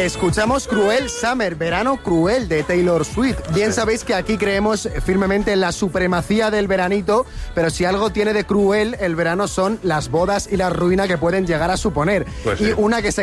Escuchamos Cruel Summer, verano cruel de Taylor Swift. Bien sabéis que aquí creemos firmemente en la supremacía del veranito, pero si algo tiene de cruel el verano son las bodas y la ruina que pueden llegar a suponer. Pues y sí. una que se